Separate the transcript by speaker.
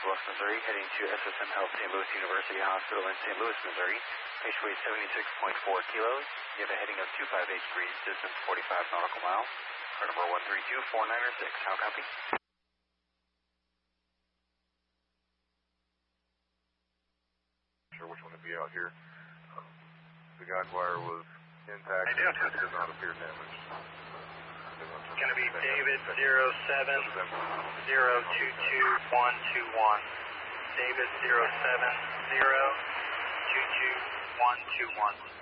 Speaker 1: Bluffs, Missouri, heading to SSM Health St. Louis University Hospital in St. Louis, Missouri. Patient weight 76.4 kilos. You have a heading of 258 degrees, distance 45 nautical miles. Car number 1324906. How copy?
Speaker 2: Sure which one to be out here. The guide wire was intact. It did not appear damaged.
Speaker 3: It's going to be David 070222121. David 070222121.